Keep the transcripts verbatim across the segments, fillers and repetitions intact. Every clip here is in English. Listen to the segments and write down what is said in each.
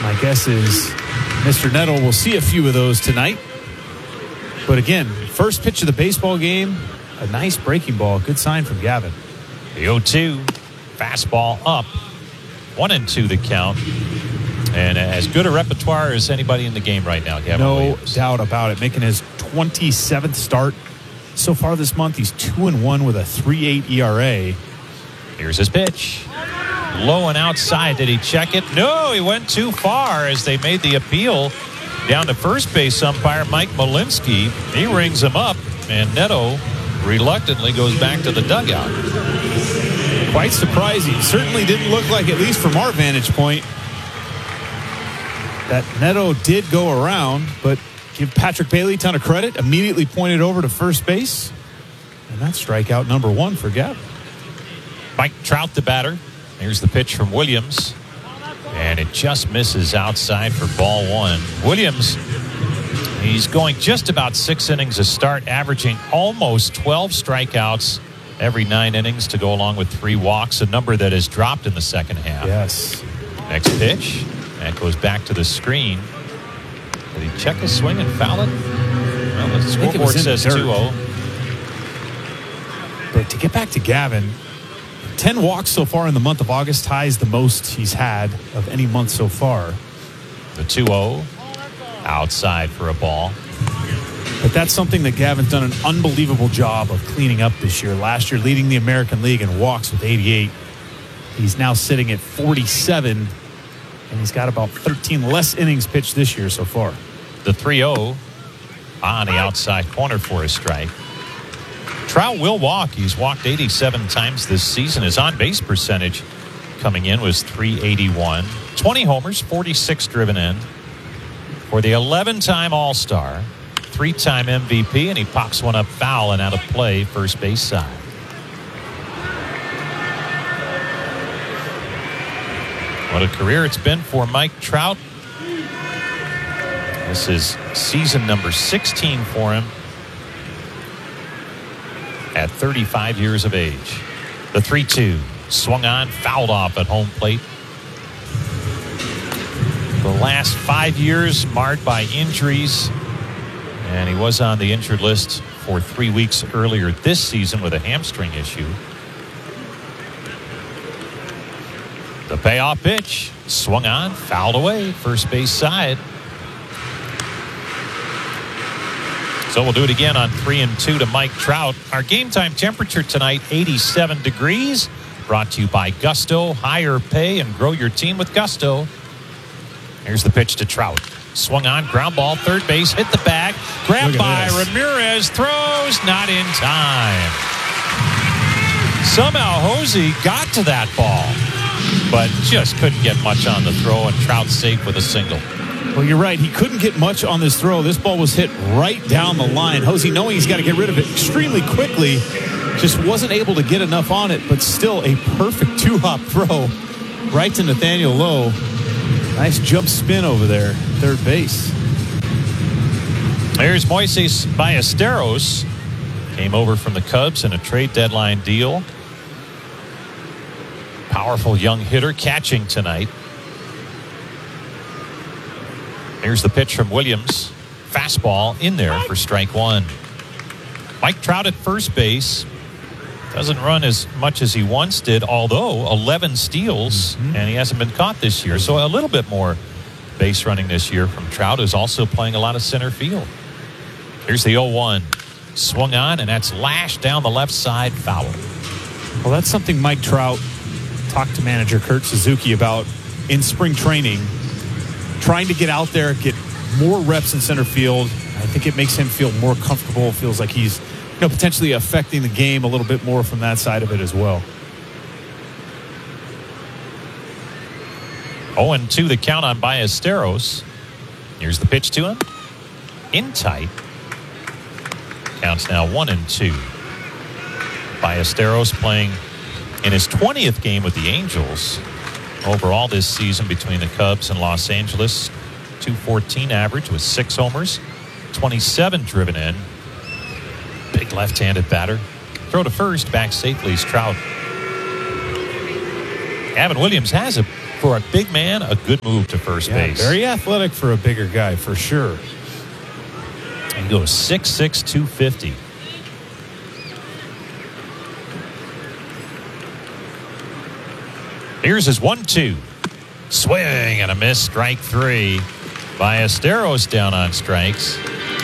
My guess is Mister Nettle will see a few of those tonight. But again, first pitch of the baseball game, a nice breaking ball. Good sign from Gavin. The oh two, fastball up. One and two the count. And as good a repertoire as anybody in the game right now, Gavin No Williams. doubt about it. Making his twenty-seventh start so far this month. He's two and one with a three point eight E R A. Here's his pitch. Low and outside. Did he check it? No, he went too far as they made the appeal down to first base umpire Mike Malinsky. He rings him up, and Neto reluctantly goes back to the dugout. Quite surprising. Certainly didn't look like, at least from our vantage point, that Neto did go around, but give Patrick Bailey a ton of credit. Immediately pointed over to first base. And that's strikeout number one for Gavin. Mike Trout, the batter. Here's the pitch from Williams. And it just misses outside for ball one. Williams, he's going just about six innings a start, averaging almost twelve strikeouts every nine innings to go along with three walks, a number that has dropped in the second half. Yes. Next pitch. That goes back to the screen. Did he check his swing and foul it? Well, the scoreboard says two oh. But to get back to Gavin, ten walks so far in the month of August ties the most he's had of any month so far. The two oh. Outside for a ball. But that's something that Gavin's done an unbelievable job of cleaning up this year. Last year, leading the American League in walks with eighty-eight. He's now sitting at forty-seven, and he's got about thirteen less innings pitched this year so far. The three oh on the outside corner for a strike. Trout will walk. He's walked eighty-seven times this season. His on-base percentage coming in was three eighty-one. twenty homers, forty-six driven in. For the eleven-time All-Star, three-time M V P, and he pops one up foul and out of play first base side. What a career it's been for Mike Trout. This is season number sixteen for him at thirty-five years of age. The three two swung on, fouled off at home plate. The last five years marred by injuries, and he was on the injured list for three weeks earlier this season with a hamstring issue. The payoff pitch, swung on, fouled away, first base side. So we'll do it again on three and two to Mike Trout. Our game time temperature tonight, eighty-seven degrees. Brought to you by Gusto. Higher pay and grow your team with Gusto. Here's the pitch to Trout. Swung on, ground ball, third base, hit the bag. Grabbed by this. Ramirez, throws, not in time. Somehow Hosey got to that ball, but just couldn't get much on the throw, and Trout safe with a single. Well, you're right. He couldn't get much on this throw. This ball was hit right down the line. Hosey, knowing he's got to get rid of it extremely quickly, just wasn't able to get enough on it, but still a perfect two-hop throw right to Nathaniel Lowe. Nice jump spin over there, third base. There's Moises Ballesteros. Came over from the Cubs in a trade deadline deal. Powerful young hitter catching tonight. Here's the pitch from Williams. Fastball in there for strike one. Mike Trout at first base. Doesn't run as much as he once did, although eleven steals, mm-hmm. and he hasn't been caught this year. So a little bit more base running this year from Trout, who's also playing a lot of center field. Here's the oh one. Swung on, and that's lashed down the left side, foul. Well, that's something Mike Trout talked to manager Kurt Suzuki about in spring training. Trying to get out there, get more reps in center field. I think it makes him feel more comfortable. Feels like he's you know, potentially affecting the game a little bit more from that side of it as well. oh and two the count on Ballesteros. Here's the pitch to him. In tight. Counts now one and two. Ballesteros playing in his twentieth game with the Angels. Overall this season between the Cubs and Los Angeles, two fourteen average with six homers, twenty-seven driven in. Big left-handed batter. Throw to first, back safely is Trout. Gavin Williams has a For a big man, a good move to first Yeah, base. very athletic for a bigger guy, for sure. He goes six six, two fifty. Here's his one two. Swing and a miss. Strike three. Ballesteros down on strikes.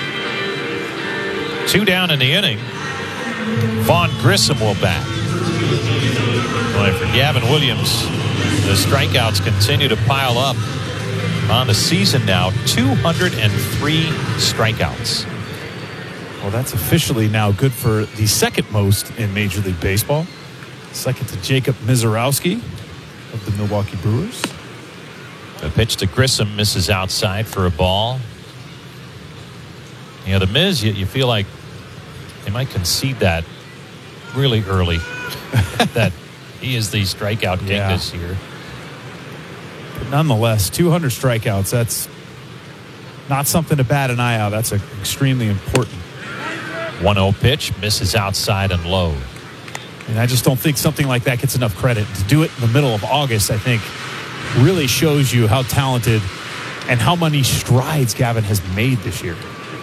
Two down in the inning. Vaughn Grissom will bat. Boy, for Gavin Williams, the strikeouts continue to pile up. On the season now, two hundred three strikeouts. Well, that's officially now good for the second most in Major League Baseball. Second to Jacob Mizorowski of the Milwaukee Brewers. The pitch to Grissom misses outside for a ball. You know, the Miz, you, you feel like they might concede that really early. That he is the strikeout king Yeah. this year. But nonetheless, two hundred strikeouts, that's not something to bat an eye out. That's a, extremely important. one oh pitch, misses outside and low. And I just don't think something like that gets enough credit. To do it in the middle of August, I think, really shows you how talented and how many strides Gavin has made this year.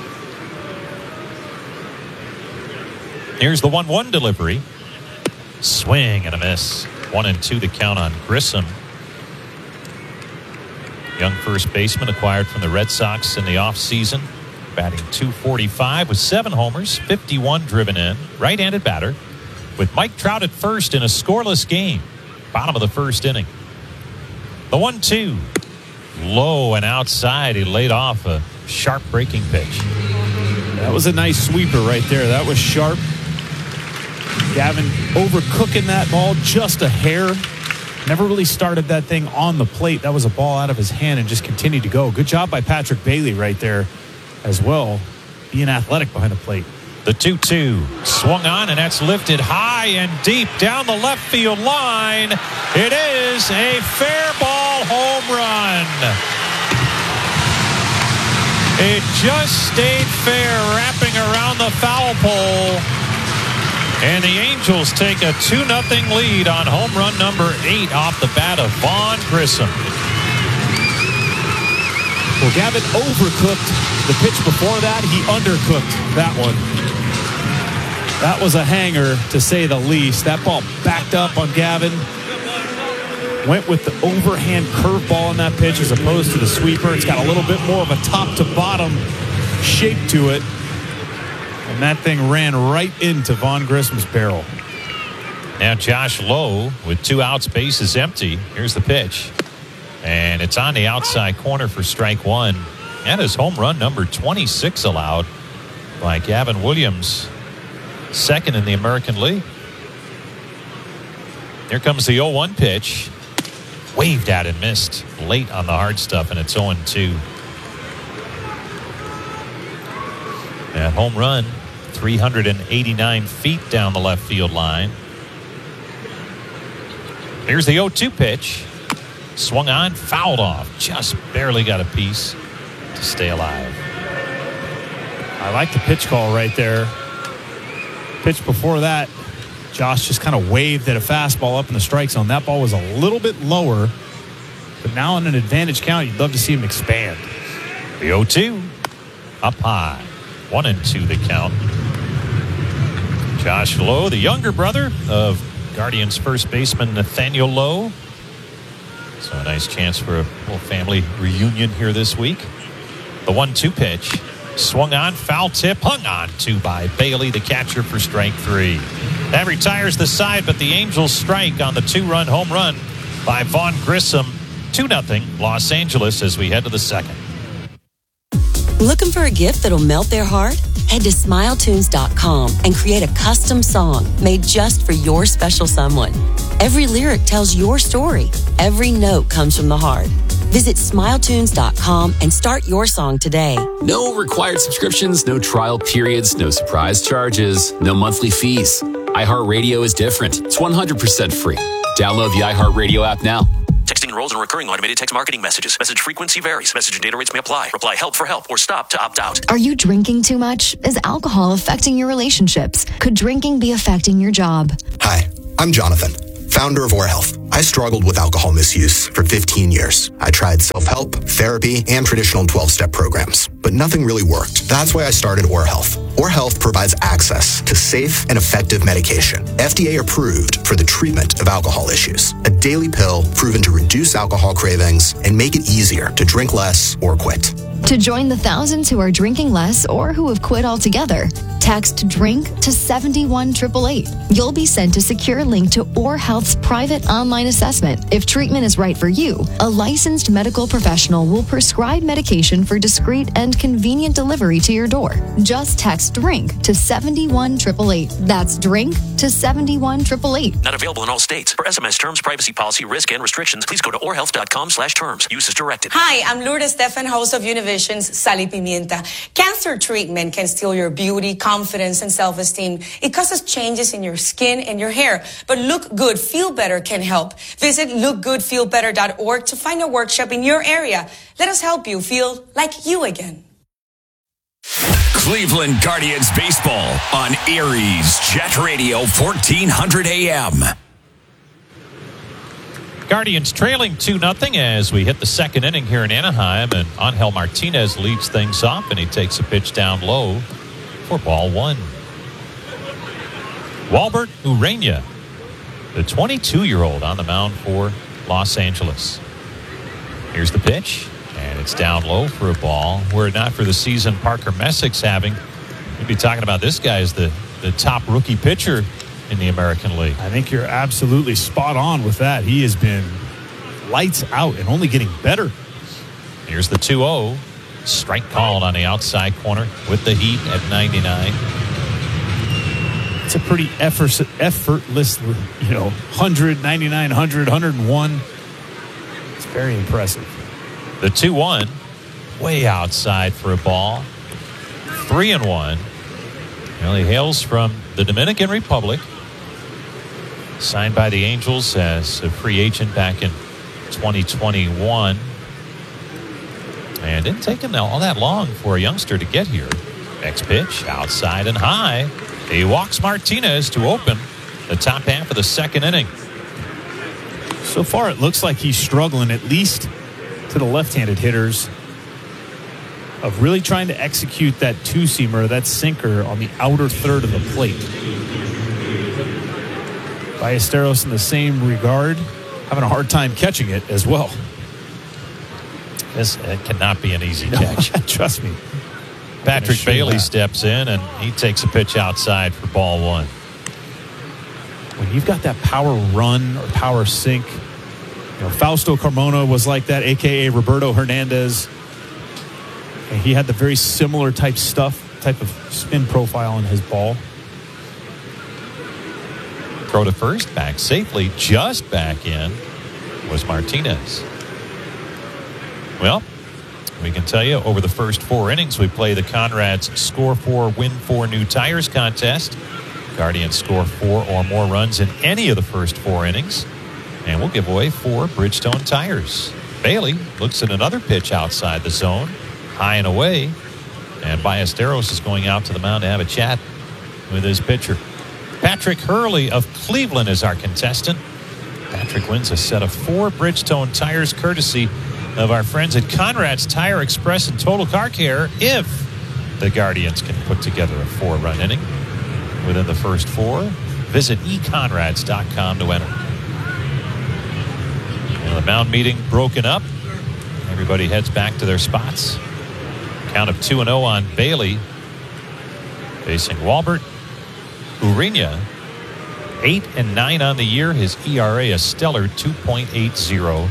Here's the one one delivery. Swing and a miss. One and two to count on Grissom. Young first baseman acquired from the Red Sox in the offseason. Batting two forty-five with seven homers, fifty-one driven in. Right-handed batter with Mike Trout at first in a scoreless game. Bottom of the first inning. The one two. Low and outside. He laid off a sharp breaking pitch. That was a nice sweeper right there. That was sharp. Gavin overcooking that ball just a hair. Never really started that thing on the plate. That was a ball out of his hand and just continued to go. Good job by Patrick Bailey right there as well. Being athletic behind the plate. The two two swung on, and that's lifted high and deep down the left field line. It is a fair ball home run. It just stayed fair, wrapping around the foul pole. And the Angels take a two nothing lead on home run number eight off the bat of Vaughn Grissom. Well, Gavin overcooked the pitch before that. He undercooked that one. That was a hanger, to say the least. That ball backed up on Gavin. Went with the overhand curveball in that pitch as opposed to the sweeper. It's got a little bit more of a top-to-bottom shape to it. And that thing ran right into Vaughn Grissom's barrel. Now Josh Lowe with two outs, base is empty. Here's the pitch. And it's on the outside corner for strike one. And his home run number twenty-six allowed by Gavin Williams. Second in the American League. Here comes the oh one pitch. Waved at and missed late on the hard stuff, and it's oh two. That home run, three hundred eighty-nine feet down the left field line. Here's the oh two pitch. Swung on, fouled off. Just barely got a piece to stay alive. I like the pitch call right there. Pitch before that, Josh just kind of waved at a fastball up in the strike zone. That ball was a little bit lower, but now in an advantage count, you'd love to see him expand. The oh two up high. One and two the count. Josh Lowe, the younger brother of Guardians first baseman Nathaniel Lowe. So a nice chance for a little family reunion here this week. The one two pitch. Swung on, foul tip, hung on to by Bailey, the catcher, for strike three. That retires the side, but the Angels strike on the two-run home run by Vaughn Grissom. two nothing Los Angeles as we head to the second. Looking for a gift that'll melt their heart? Head to smile tunes dot com and create a custom song made just for your special someone. Every lyric tells your story. Every note comes from the heart. Visit smile tunes dot com and start your song today. No required subscriptions, no trial periods, no surprise charges, no monthly fees. iHeartRadio is different. It's one hundred percent free. Download the iHeartRadio app now. Texting enrolls in recurring automated text marketing messages. Message frequency varies. Message and data rates may apply. Reply help for help or stop to opt out. Are you drinking too much? Is alcohol affecting your relationships? Could drinking be affecting your job? Hi, I'm Jonathan. founder of Or Health. I struggled with alcohol misuse for fifteen years. I tried self-help, therapy, and traditional twelve-step programs, but nothing really worked. That's why I started Or Health. Or Health provides access to safe and effective medication, F D A approved for the treatment of alcohol issues. A daily pill proven to reduce alcohol cravings and make it easier to drink less or quit. To join the thousands who are drinking less or who have quit altogether, text DRINK to seven one eight eight eight. You'll be sent a secure link to Or Health's private online assessment. If treatment is right for you, a licensed medical professional will prescribe medication for discreet and convenient delivery to your door. Just text DRINK to seven one eight eight eight. That's DRINK to seven one eight eight eight. Not available in all states. For S M S terms, privacy policy, risk, and restrictions, please go to or health dot com slash terms. Use as directed. Hi, I'm Lourdes Stefan, host of Univision's Sal y Pimienta. Cancer treatment can steal your beauty, confidence, and self-esteem. It causes changes in your skin and your hair. But Look Good, Feel Better can help. Visit look good feel better dot org to find a workshop in your area. Let us help you feel like you again. Cleveland Guardians baseball on Aries Jet Radio fourteen hundred A M. Guardians trailing two nothing as we hit the second inning here in Anaheim, and Angel Martinez leads things off, and he takes a pitch down low for ball one. Walbert Urena, the twenty-two-year-old, on the mound for Los Angeles. Here's the pitch, and it's down low for a ball. Were it not for the season Parker Messick's having, we'd be talking about this guy as the, the top rookie pitcher in the American League. I think you're absolutely spot on with that. He has been lights out and only getting better. Here's the two oh. Strike called on the outside corner with the heat at ninety-nine. It's a pretty effort, effortless, you know, one hundred, ninety-nine, one hundred, one oh one. It's very impressive. The two one, way outside for a ball. Three and one. Well, he hails from the Dominican Republic. Signed by the Angels as a free agent back in twenty twenty-one. And didn't take him all that long for a youngster to get here. Next pitch, outside and high. He walks Martinez to open the top half of the second inning. So far, it looks like he's struggling, at least to the left-handed hitters, of really trying to execute that two-seamer, that sinker, on the outer third of the plate. Ballesteros, in the same regard, having a hard time catching it as well. This it cannot be an easy catch. No, trust me. Patrick Bailey steps in, and he takes a pitch outside for ball one. When you've got that power run or power sink, you know, Fausto Carmona was like that, a k a. Roberto Hernandez. And he had the very similar type stuff, type of spin profile on his ball. Throw to first, back safely, just back in was Martinez. Well, we can tell you over the first four innings, we play the Conrad's Score Four, Win Four New Tires contest. Guardians score four or more runs in any of the first four innings, and we'll give away four Bridgestone tires. Bailey looks at another pitch outside the zone, high and away, and Ballesteros is going out to the mound to have a chat with his pitcher. Patrick Hurley of Cleveland is our contestant. Patrick wins a set of four Bridgestone tires courtesy of our friends at Conrad's Tire Express and Total Car Care if the Guardians can put together a four-run inning within the first four. Visit e conrads dot com to enter. And the mound meeting broken up. Everybody heads back to their spots. Count of two and oh on Bailey. Facing Walbert Urena. Eight and nine on the year. His E R A a stellar two point eight oh.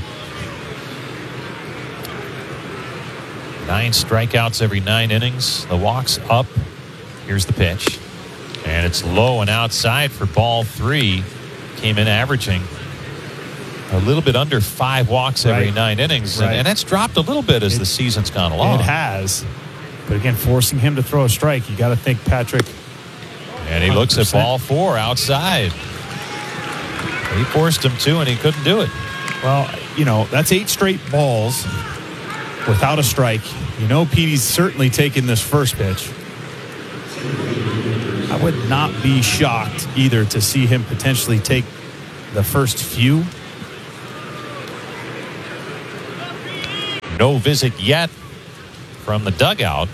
Nine strikeouts every nine innings. The walks up. Here's the pitch. And it's low and outside for ball three. Came in averaging a little bit under five walks every right. nine innings. Right. And, and that's dropped a little bit as it, the season's gone along. It has. But again, forcing him to throw a strike, you got to think Patrick. And he one hundred percent looks at ball four outside. He forced him to, and he couldn't do it. Well, you know, that's eight straight balls without a strike. You know, Petey's certainly taking this first pitch. I would not be shocked either to see him potentially take the first few. No visit yet from the dugout,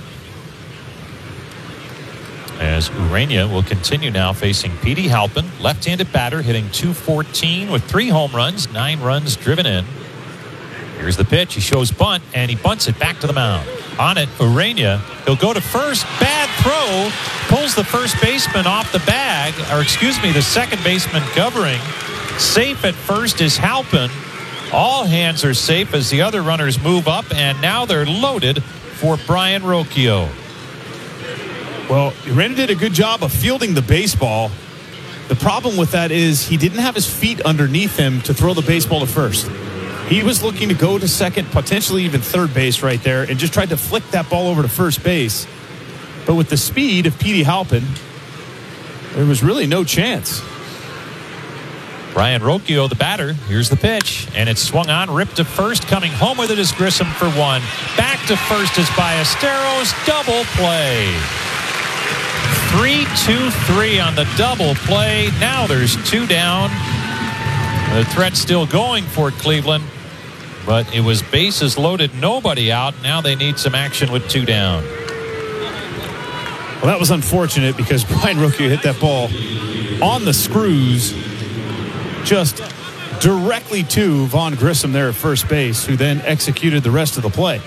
as Urania will continue now facing Petey Halpin, left-handed batter, hitting two fourteen with three home runs, nine runs driven in. Here's the pitch. He shows bunt, and he bunts it back to the mound. On it, Urania. He'll go to first. Bad throw. Pulls the first baseman off the bag, or excuse me, the second baseman covering. Safe at first is Halpin. All hands are safe as the other runners move up, and now they're loaded for Brian Rocchio. Well, Urania did a good job of fielding the baseball. The problem with that is he didn't have his feet underneath him to throw the baseball to first. He was looking to go to second, potentially even third base right there, and just tried to flick that ball over to first base. But with the speed of Petey Halpin, there was really no chance. Brian Rocchio, the batter. Here's the pitch, and it's swung on, ripped to first. Coming home with it is Grissom for one. Back to first is Ballesteros. Double play. three two three on the double play. Now there's two down. The threat still going for Cleveland, but it was bases loaded, nobody out. Now they need some action with two down. Well, that was unfortunate because Brian Rocchio hit that ball on the screws just directly to Vaughn Grissom there at first base, who then executed the rest of the play.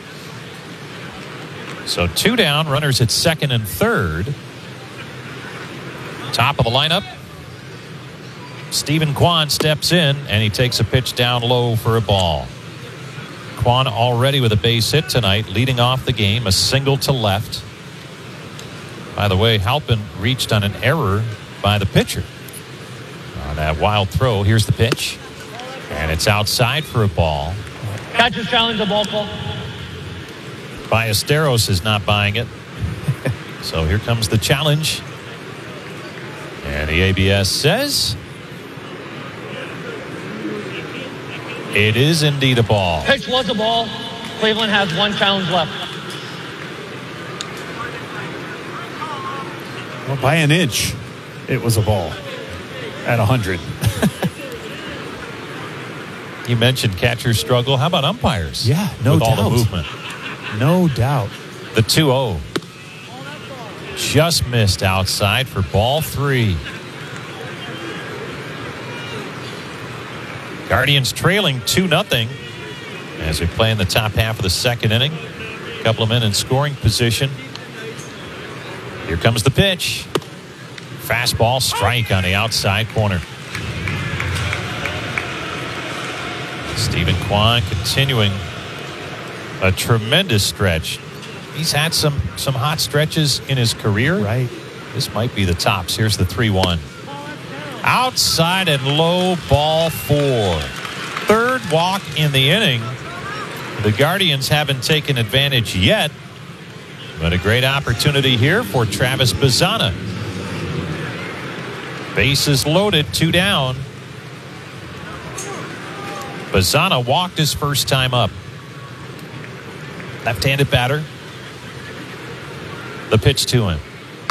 So two down, runners at second and third. Top of the lineup. Stephen Kwan steps in, and he takes a pitch down low for a ball. Kwan already with a base hit tonight, leading off the game, a single to left. By the way, Halpin reached on an error by the pitcher. On that wild throw, here's the pitch. And it's outside for a ball. Catcher's challenge, a ball call. Ballesteros is not buying it. So here comes the challenge. And the A B S says it is indeed a ball. Pitch was a ball. Cleveland has one challenge left. Well, by an inch, it was a ball at one hundred. You mentioned catcher struggle. How about umpires? Yeah, no with doubt. all the movement. No doubt. The two oh. Just missed outside for ball three. Guardians trailing two nothing as we play in the top half of the second inning. A couple of men in scoring position. Here comes the pitch. Fastball strike on the outside corner. Stephen Kwan continuing a tremendous stretch. He's had some some hot stretches in his career. Right. This might be the tops. Here's the three one. Outside and low, ball four. Third walk in the inning. The Guardians haven't taken advantage yet, but a great opportunity here for Travis Bazzana. Bases loaded, two down. Bazzana walked his first time up. Left-handed batter. The pitch to him.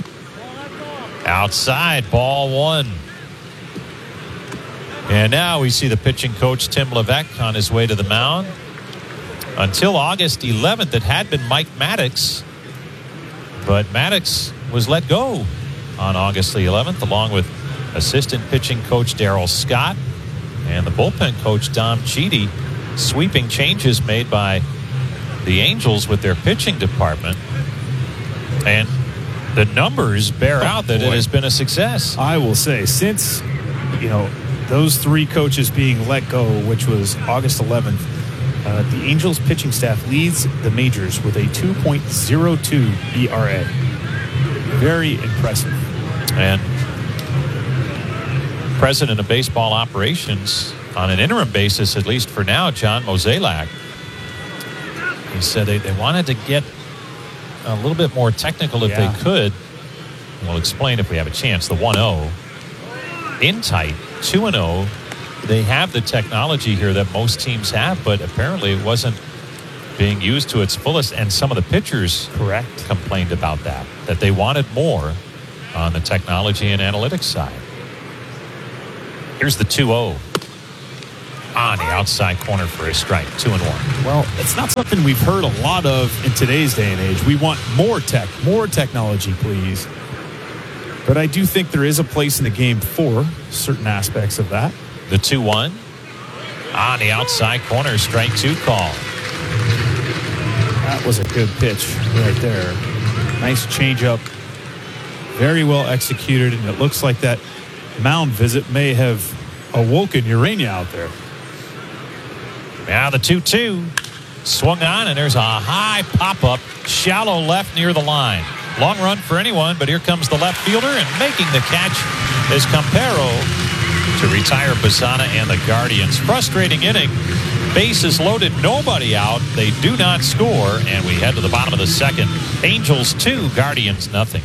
Outside, ball one. And now we see the pitching coach, Tim Levesque, on his way to the mound. Until August eleventh, it had been Mike Maddox. But Maddox was let go on August the eleventh, along with assistant pitching coach Darryl Scott and the bullpen coach Dom Chidi. Sweeping changes made by the Angels with their pitching department. And the numbers bear oh, out that boy. it has been a success. I will say, since, you know, those three coaches being let go, which was August eleventh, uh, the Angels pitching staff leads the majors with a two point oh two E R A. Very impressive. And president of baseball operations on an interim basis, at least for now, John Mozeliak, he said they, they wanted to get a little bit more technical if yeah. they could. We'll explain if we have a chance. The one oh in tight, two and oh. They have the technology here that most teams have, but apparently it wasn't being used to its fullest. And some of the pitchers correct complained about that, that they wanted more on the technology and analytics side. Here's the two oh. On the outside corner for a strike. Two and one. Well, it's not something we've heard a lot of in today's day and age. We want more tech, more technology, please. But I do think there is a place in the game for certain aspects of that. The two one. On the outside corner, strike two call. That was a good pitch right there. Nice changeup. Very well executed, and it looks like that mound visit may have awoken Urania out there. Now the two two. Swung on, and there's a high pop-up, shallow left near the line. Long run for anyone, but here comes the left fielder, and making the catch is Campero to retire Basana and the Guardians. Frustrating inning. Bases loaded, nobody out. They do not score, and we head to the bottom of the second. Angels two, Guardians nothing.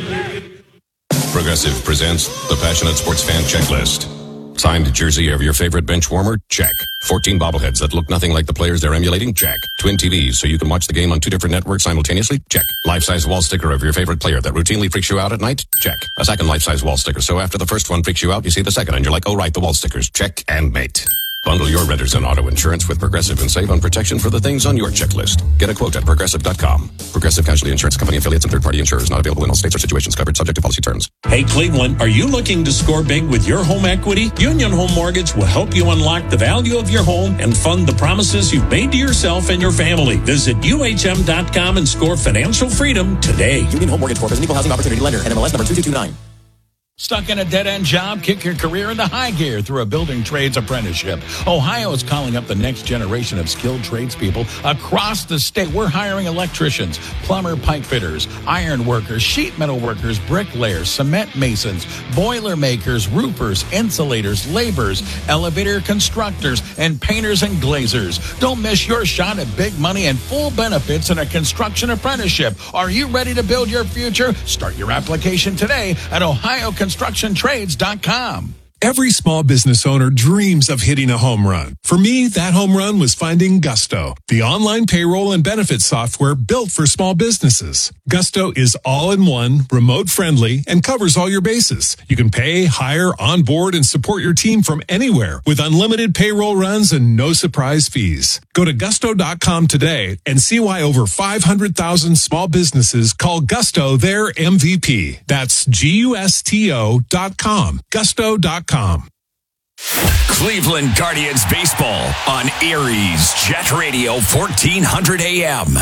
Progressive presents the Passionate Sports Fan Checklist. Signed jersey of your favorite bench warmer? Check. fourteen bobbleheads that look nothing like the players they're emulating? Check. Twin T Vs so you can watch the game on two different networks simultaneously? Check. Life-size wall sticker of your favorite player that routinely freaks you out at night? Check. A second life-size wall sticker so after the first one freaks you out, you see the second and you're like, oh right, the wall stickers. Check and mate. Bundle your renters and auto insurance with Progressive and save on protection for the things on your checklist. Get a quote at Progressive dot com. Progressive Casualty Insurance Company affiliates and third-party insurers not available in all states or situations covered subject to policy terms. Hey Cleveland, are you looking to score big with your home equity? Union Home Mortgage will help you unlock the value of your home and fund the promises you've made to yourself and your family. Visit U H M dot com and score financial freedom today. Union Home Mortgage Corp is an equal housing opportunity lender. N M L S number two two two nine. Stuck in a dead-end job? Kick your career into high gear through a building trades apprenticeship. Ohio is calling up the next generation of skilled tradespeople across the state. We're hiring electricians, plumber, pipe fitters, iron workers, sheet metal workers, bricklayers, cement masons, boiler makers, roofers, insulators, laborers, elevator constructors, and painters and glazers. Don't miss your shot at big money and full benefits in a construction apprenticeship. Are you ready to build your future? Start your application today at Ohio construction trades dot com. Every small business owner dreams of hitting a home run. For me, that home run was finding Gusto, the online payroll and benefits software built for small businesses. Gusto is all-in-one, remote-friendly, and covers all your bases. You can pay, hire, onboard, and support your team from anywhere with unlimited payroll runs and no surprise fees. Go to gusto dot com today and see why over five hundred thousand small businesses call Gusto their M V P. That's G U S T O dot com. Gusto dot com. Cleveland Guardians baseball on Aries Jet Radio fourteen hundred A M.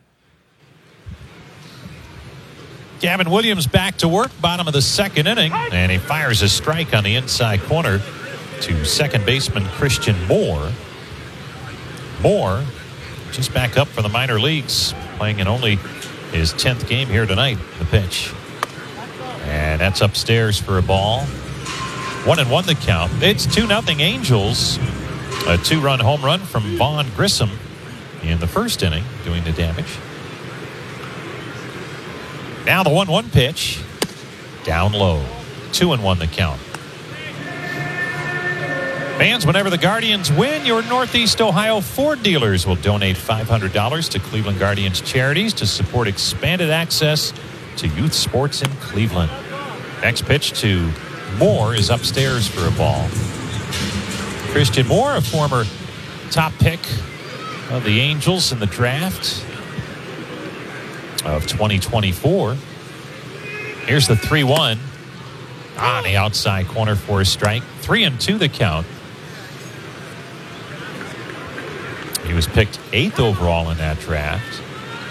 Gavin Williams back to work, bottom of the second inning, and he fires a strike on the inside corner to second baseman Christian Moore. Moore just back up for the minor leagues, playing in only his tenth game here tonight. The pitch. And that's upstairs for a ball. One and one the count. It's two nothing Angels. A two-run home run from Vaughn Grissom in the first inning, doing the damage. Now the one one pitch. Down low. Two and one the count. Fans, whenever the Guardians win, your Northeast Ohio Ford dealers will donate five hundred dollars to Cleveland Guardians charities to support expanded access to youth sports in Cleveland. Next pitch to Moore is upstairs for a ball. Christian Moore, a former top pick of the Angels in the draft of twenty twenty-four. Here's the three one on the outside corner for a strike. Three and two the count. He was picked eighth overall in that draft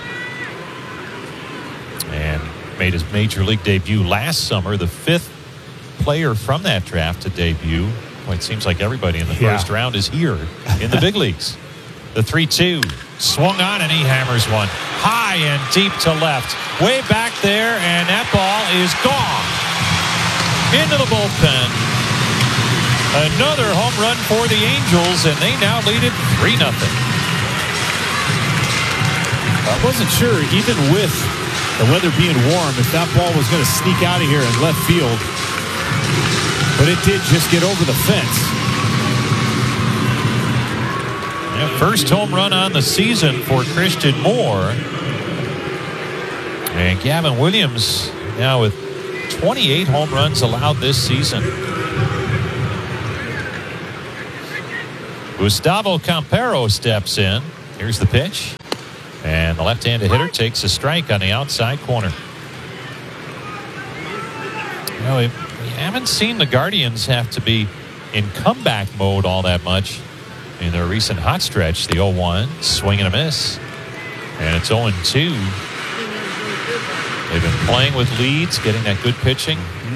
and made his major league debut last summer, the fifth player from that draft to debut. Well, it seems like everybody in the Yeah. first round is here in the big leagues. The three two swung on and he hammers one high and deep to left, way back there, and that ball is gone into the bullpen. Another home run for the Angels, and they now lead it three nothing. I wasn't sure, even with the weather being warm, if that ball was going to sneak out of here in left field. But it did just get over the fence. Yeah, first home run on the season for Christian Moore. And Gavin Williams now with twenty-eight home runs allowed this season. Gustavo Campero steps in. Here's the pitch. And the left-handed hitter takes a strike on the outside corner. You know, we haven't seen the Guardians have to be in comeback mode all that much in their recent hot stretch. The oh one, swing and a miss. And it's oh two. They've been playing with leads, getting that good pitching.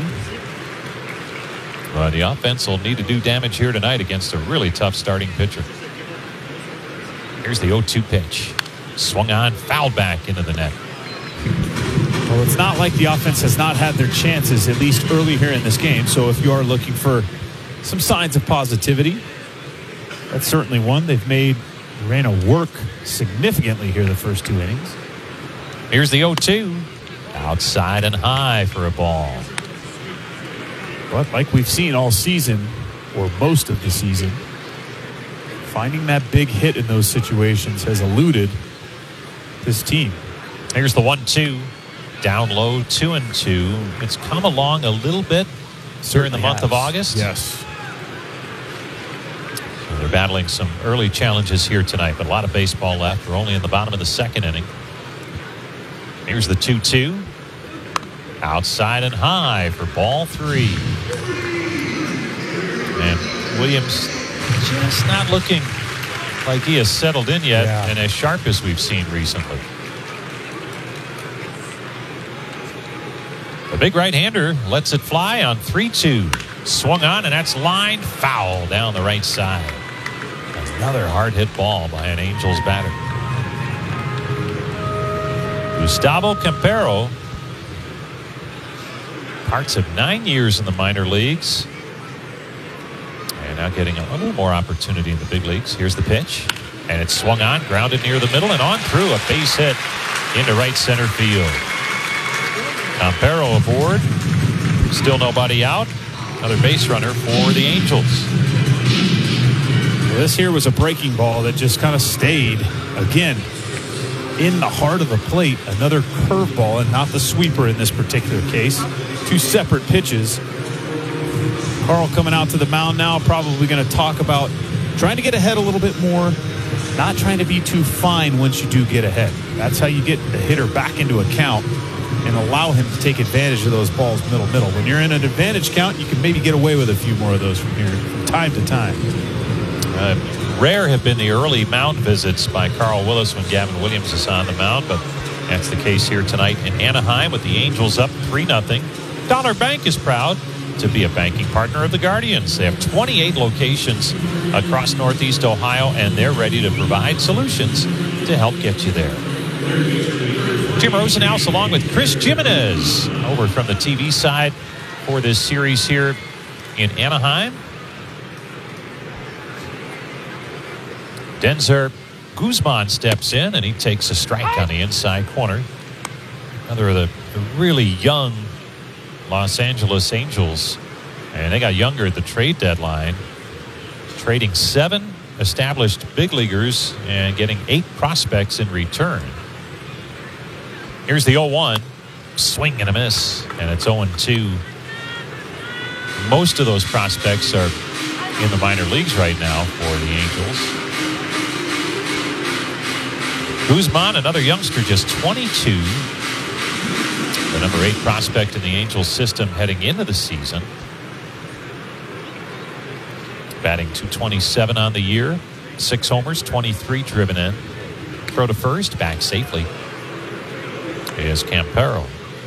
Uh, the offense will need to do damage here tonight against a really tough starting pitcher. Here's the oh two pitch. Swung on, fouled back into the net. Well, it's not like the offense has not had their chances, at least early here in this game. So if you are looking for some signs of positivity, that's certainly one. They've made Reyna work significantly here the first two innings. Here's the oh two. Outside and high for a ball. But like we've seen all season, or most of the season, finding that big hit in those situations has eluded this team. Here's the one two. Down low, two and two. It's come along a little bit during the month has. of August. Yes. So they're battling some early challenges here tonight, but a lot of baseball left. We're only in the bottom of the second inning. Here's the two two. Outside and high for ball three. And Williams just not looking like he has settled in yet, yeah. and as sharp as we've seen recently. The big right-hander lets it fly on three two. Swung on, and that's lined foul down the right side. Another hard-hit ball by an Angels batter. Gustavo Campero, parts of nine years in the minor leagues, and now getting a little more opportunity in the big leagues. Here's the pitch, and it's swung on, grounded near the middle, and on through a base hit into right center field. Campero aboard, still nobody out. Another base runner for the Angels. Well, this here was a breaking ball that just kind of stayed again in the heart of the plate. Another curveball, and not the sweeper in this particular case. Two separate pitches. Carl coming out to the mound now, probably going to talk about trying to get ahead a little bit more, not trying to be too fine once you do get ahead. That's how you get the hitter back into a count and allow him to take advantage of those balls middle middle. When you're in an advantage count, you can maybe get away with a few more of those from here from time to time. Uh, rare have been the early mound visits by Carl Willis when Gavin Williams is on the mound, but that's the case here tonight in Anaheim with the Angels up three nothing. Dollar Bank is proud to be a banking partner of the Guardians. They have twenty-eight locations across Northeast Ohio, and they're ready to provide solutions to help get you there. Jim Rosenhaus along with Chris Jimenez over from the T V side for this series here in Anaheim. Denzer Guzman steps in, and he takes a strike on the inside corner. Another of the really young Los Angeles Angels, and they got younger at the trade deadline, trading seven established big leaguers and getting eight prospects in return. Here's the oh one, swing and a miss, and it's oh two. Most of those prospects are in the minor leagues right now for the Angels. Guzman, another youngster, just twenty-two. The number eight prospect in the Angels system heading into the season. Batting two twenty-seven on the year. Six homers, twenty-three driven in. Throw to first, back safely is Campero.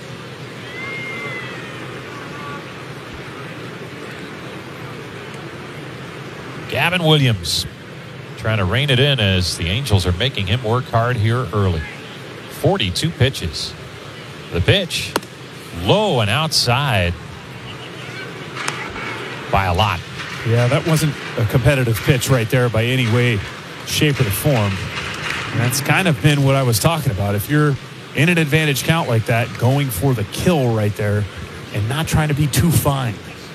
Gavin Williams trying to rein it in as the Angels are making him work hard here early. forty-two pitches. The pitch, low and outside by a lot. Yeah, that wasn't a competitive pitch right there by any way, shape, or form. And that's kind of been what I was talking about. If you're in an advantage count like that, going for the kill right there and not trying to be too fine.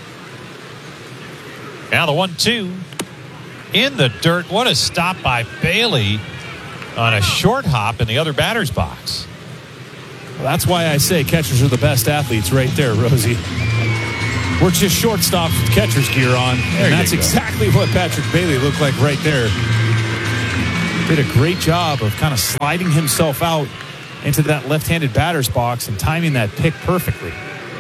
Now the one two in the dirt. What a stop by Bailey on a short hop in the other batter's box. Well, that's why I say catchers are the best athletes right there, Rosie. We're just shortstops with catcher's gear on. There And that's you go. exactly what Patrick Bailey looked like right there. Did a great job of kind of sliding himself out into that left-handed batter's box and timing that pick perfectly.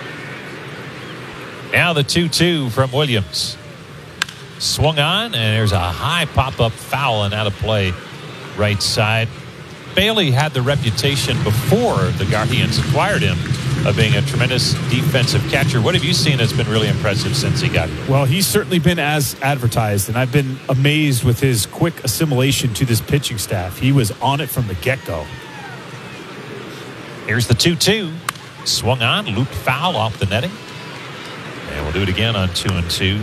Now the two two from Williams. Swung on, and there's a high pop-up foul and out of play right side. Bailey had the reputation before the Guardians acquired him of being a tremendous defensive catcher. What have you seen that's been really impressive since he got here? Well, he's certainly been as advertised, and I've been amazed with his quick assimilation to this pitching staff. He was on it from the get-go. Here's the two two. Swung on, looped foul off the netting. And we'll do it again on two and two.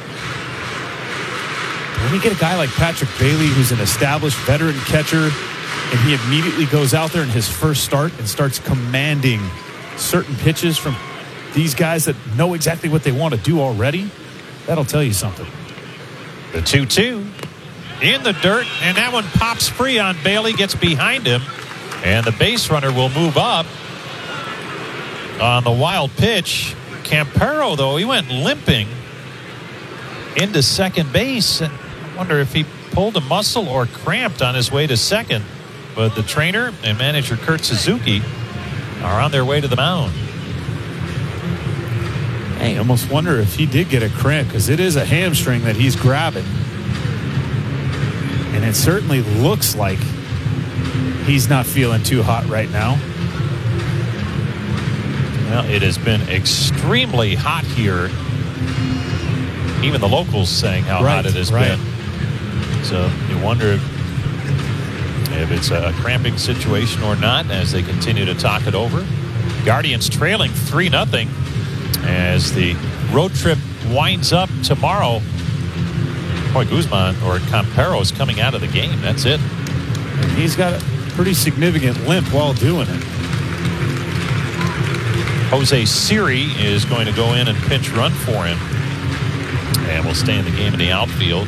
When you get a guy like Patrick Bailey, who's an established veteran catcher, and he immediately goes out there in his first start and starts commanding certain pitches from these guys that know exactly what they want to do already, that'll tell you something. The two two in the dirt, and that one pops free on Bailey, gets behind him, and the base runner will move up on the wild pitch. Campero, though, he went limping into second base, and I wonder if he pulled a muscle or cramped on his way to second. But the trainer and manager Kurt Suzuki are on their way to the mound. Hey, I almost wonder if he did get a cramp, because it is a hamstring that he's grabbing. And it certainly looks like he's not feeling too hot right now. Well, it has been extremely hot here. Even the locals saying how Right, hot it has right. been. So you wonder if, if it's a cramping situation or not as they continue to talk it over. Guardians trailing three nothing as the road trip winds up tomorrow. Boy, Guzman or Campero is coming out of the game. That's it. And he's got a pretty significant limp while doing it. Jose Siri is going to go in and pinch run for him. And will stay in the game in the outfield.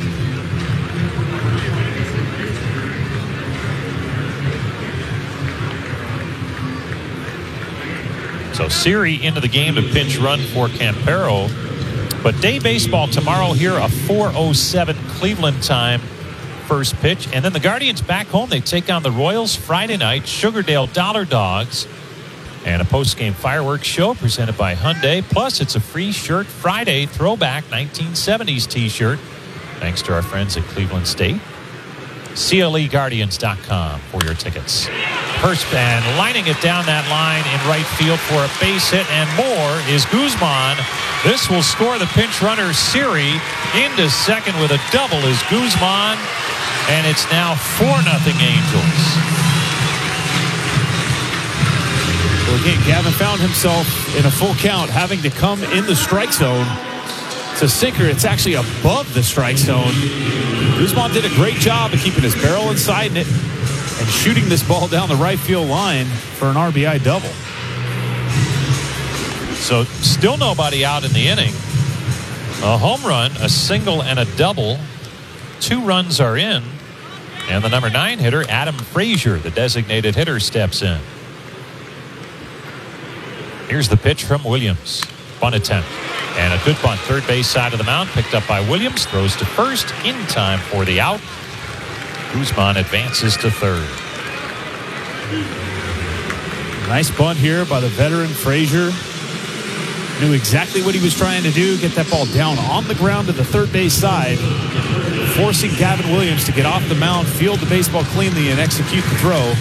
So Siri into the game to pinch run for Campero. But day baseball tomorrow here, a four oh seven Cleveland time first pitch. And then the Guardians back home. They take on the Royals Friday night, Sugardale Dollar Dogs. And a post-game fireworks show presented by Hyundai. Plus, it's a free Shirt Friday throwback nineteen seventies t-shirt. Thanks to our friends at Cleveland State. C L E Guardians dot com for your tickets. First and lining it down that line in right field for a base hit and more is Guzman. This will score the pinch runner Siri. Into second with a double is Guzman. And it's now four nothing Angels. Well, again, Gavin found himself in a full count, having to come in the strike zone. It's a sinker. It's actually above the strike zone. Guzman did a great job of keeping his barrel inside it and shooting this ball down the right field line for an R B I double. So still nobody out in the inning. A home run, a single, and a double. Two runs are in. And the number nine hitter, Adam Frazier, the designated hitter, steps in. Here's the pitch from Williams. Bunt attempt. And a good bunt. Third base side of the mound. Picked up by Williams. Throws to first in time for the out. Guzman advances to third. Nice bunt here by the veteran Frazier. Knew exactly what he was trying to do. Get that ball down on the ground to the third base side. Forcing Gavin Williams to get off the mound, field the baseball cleanly, and execute the throw.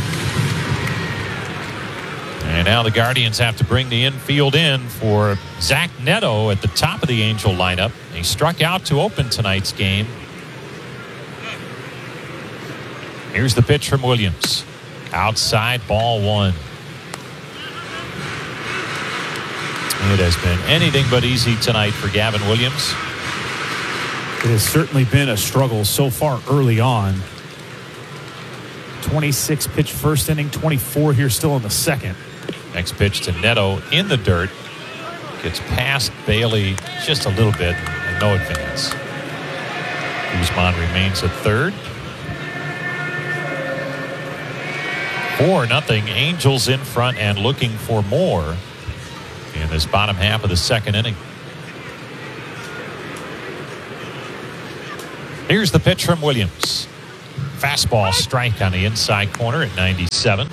And now the Guardians have to bring the infield in for Zach Neto at the top of the Angel lineup. He struck out to open tonight's game. Here's the pitch from Williams. Outside, ball one. It has been anything but easy tonight for Gavin Williams. It has certainly been a struggle so far early on. twenty-six pitch first inning, twenty-four here still in the second. Next pitch to Neto in the dirt. Gets past Bailey just a little bit and no advance. Guzman remains at third. four nothing. Angels in front and looking for more in this bottom half of the second inning. Here's the pitch from Williams. Fastball strike on the inside corner at ninety-seven.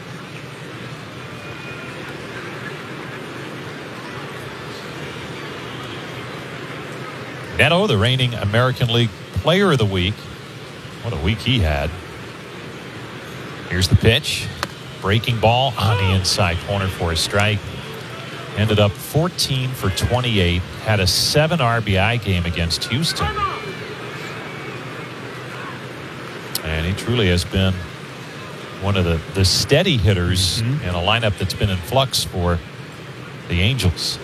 Neto, the reigning American League Player of the Week. What a week he had. Here's the pitch. Breaking ball on the inside corner for a strike. Ended up fourteen for twenty-eight. Had a seven R B I game against Houston. And he truly has been one of the, the steady hitters mm-hmm. in a lineup that's been in flux for the Angels.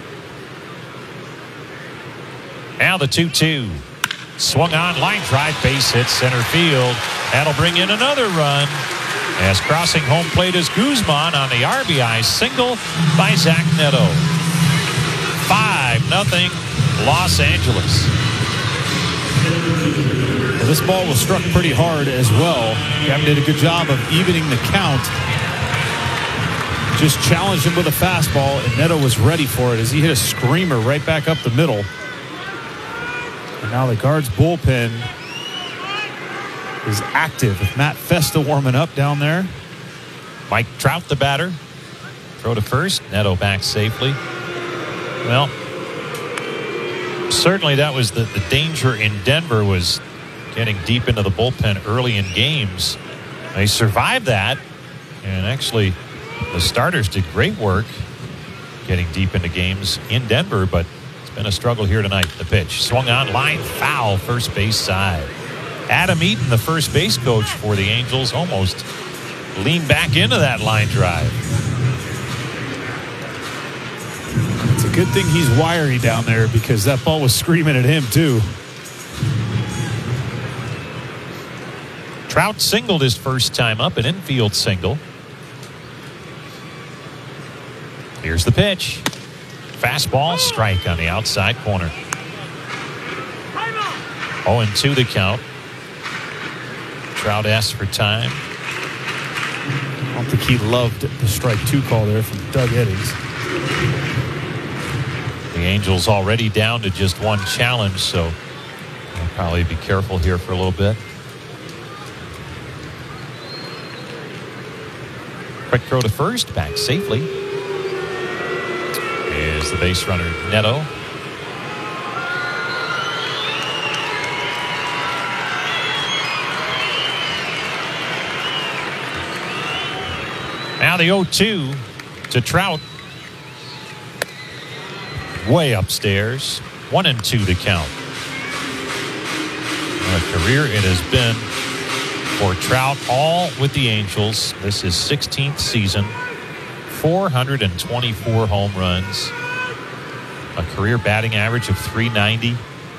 Now the two two. Swung on, line drive, base hit center field. That'll bring in another run. As crossing home plate is Guzman on the R B I single by Zach Neto. five nothing Los Angeles. Well, this ball was struck pretty hard as well. Gavin did a good job of evening the count. Just challenged him with a fastball, and Neto was ready for it as he hit a screamer right back up the middle. And now the Guards bullpen is active with Matt Festa warming up down there. Mike Trout, the batter. Throw to first. Neto back safely. Well, certainly that was the, the danger in Denver, was getting deep into the bullpen early in games. They survived that, and actually the starters did great work getting deep into games in Denver, but it's been a struggle here tonight. The pitch swung on, line foul, first base side. Adam Eaton, the first base coach for the Angels, almost leaned back into that line drive. It's a good thing he's wiry down there, because that ball was screaming at him too. Trout singled his first time up, an infield single. Here's the pitch. Fastball, strike on the outside corner. oh and two the count. Trout asked for time. I don't think he loved the strike two call there from Doug Eddings. The Angels already down to just one challenge, so they'll probably be careful here for a little bit. Quick throw to first, back safely. Is the base runner Neto. Now the oh two to Trout. Way upstairs. One and two to count. What a career it has been for Trout, all with the Angels. This is sixteenth season. four hundred twenty-four home runs. A career batting average of three ninety.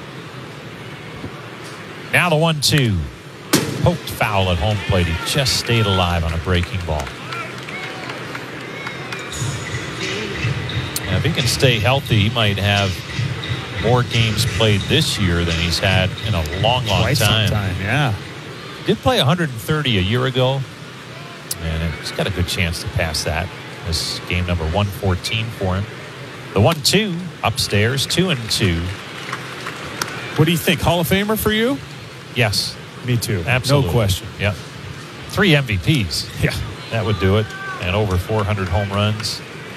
Now the one two. Poked foul at home plate. He just stayed alive on a breaking ball. Now, if he can stay healthy, he might have more games played this year than he's had in a long, long Quite time. some time, yeah. Did play one hundred thirty a year ago, and he's got a good chance to pass that. This is game number one fourteen for him. The one two upstairs, two and two. What do you think? Hall of Famer for you? Yes. Me too. Absolutely. No question. Yep. Three M V Ps. Yeah. That would do it. And over four hundred home runs.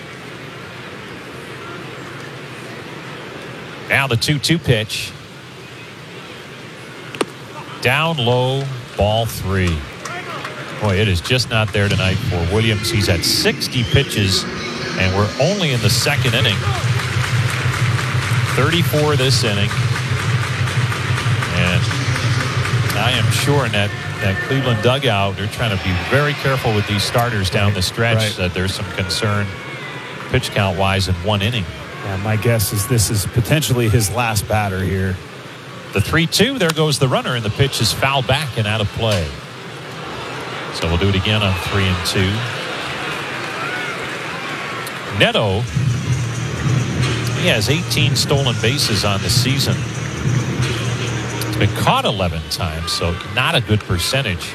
Now the two two pitch. Down low, ball three. Boy, it is just not there tonight for Williams. He's at sixty pitches, and we're only in the second inning. thirty-four this inning. And I am sure in that, that Cleveland dugout, they're trying to be very careful with these starters down the stretch, right. that there's some concern pitch count-wise in one inning. Yeah, my guess is this is potentially his last batter here. The three two, there goes the runner, and the pitch is fouled back and out of play. So we'll do it again on three and two. Neto, he has eighteen stolen bases on the season. He's been caught eleven times, so not a good percentage.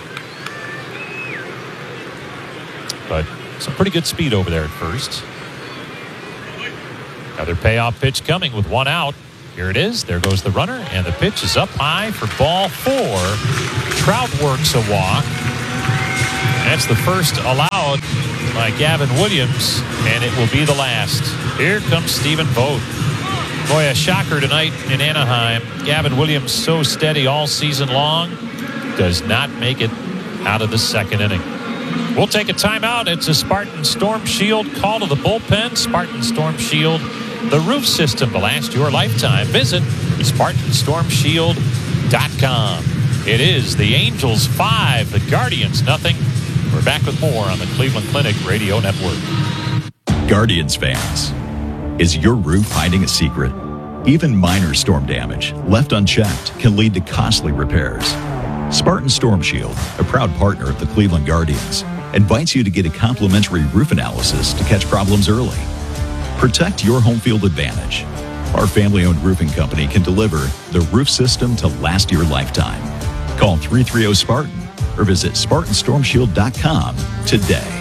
But some pretty good speed over there at first. Another payoff pitch coming with one out. Here it is. There goes the runner, and the pitch is up high for ball four. Trout works a walk. That's the first allowed by Gavin Williams, and it will be the last. Here comes Stephen Vogt. Boy, a shocker tonight in Anaheim. Gavin Williams, so steady all season long, does not make it out of the second inning. We'll take a timeout. It's a Spartan Storm Shield call to the bullpen. Spartan Storm Shield, the roof system to last your lifetime. Visit Spartan Storm Shield dot com. It is the Angels five, the Guardians nothing. We're back with more on the Cleveland Clinic Radio Network. Guardians fans, is your roof hiding a secret? Even minor storm damage left unchecked can lead to costly repairs. Spartan Storm Shield, a proud partner of the Cleveland Guardians, invites you to get a complimentary roof analysis to catch problems early. Protect your home field advantage. Our family-owned roofing company can deliver the roof system to last your lifetime. Call three three zero Spartan or visit Spartan Storm Shield dot com today.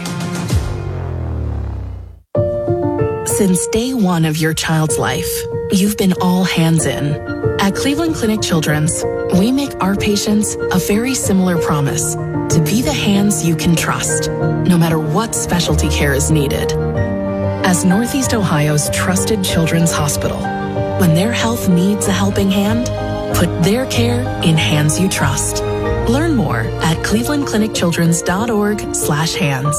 Since day one of your child's life, you've been all hands in. At Cleveland Clinic Children's, we make our patients a very similar promise to be the hands you can trust, no matter what specialty care is needed. As Northeast Ohio's trusted children's hospital, when their health needs a helping hand, put their care in hands you trust. Learn more at cleveland clinic children's dot org slash hands.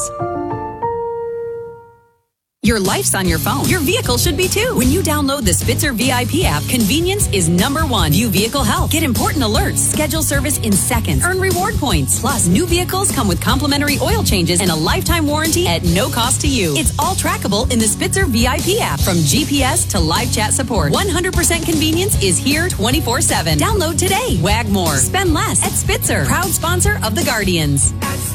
Your life's on your phone. Your vehicle should be too. When you download the Spitzer V I P app, convenience is number one. View vehicle health. Get important alerts. Schedule service in seconds. Earn reward points. Plus, new vehicles come with complimentary oil changes and a lifetime warranty at no cost to you. It's all trackable in the Spitzer V I P app. From G P S to live chat support, one hundred percent convenience is here twenty-four seven. Download today. Wag more. Spend less at Spitzer. Proud sponsor of the Guardians.